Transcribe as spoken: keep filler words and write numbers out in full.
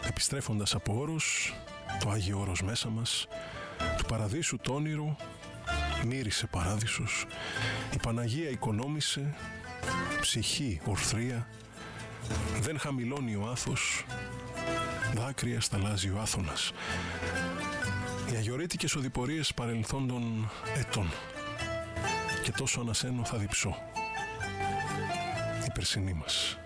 Επιστρέφοντας από όρος, το Άγιο Όρος μέσα μας, του παραδείσου το όνειρο, μύρισε παράδεισος, η Παναγία οικονόμησε, ψυχή ορθρία, δεν χαμηλώνει ο άθος, δάκρυα σταλάζει ο άθωνας. Οι αγιορείτικες οδηπορίες παρελθόντων ετών, και τόσο ανασένω θα διψώ, η περσινή μας.